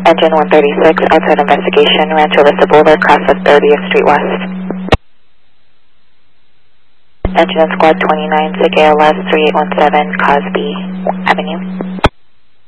Engine 136, outside investigation, Rancho Vista Boulevard, cross of 30th Street West. Engine and Squad 29, SIG ALS 3817, Cosby Avenue.